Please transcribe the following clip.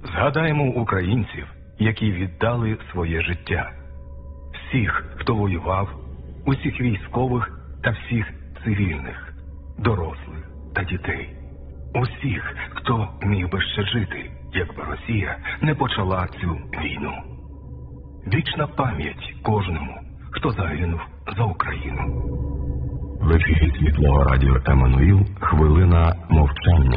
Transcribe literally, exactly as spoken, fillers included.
Згадаємо українців, які віддали своє життя. Всіх, хто воював, усіх військових та всіх цивільних, дорослих та дітей. Усіх, хто міг би ще жити, якби Росія не почала цю війну. Вічна пам'ять кожному, хто загинув за Україну. В ефірі Світлого радіо Еммануїл хвилина мовчання.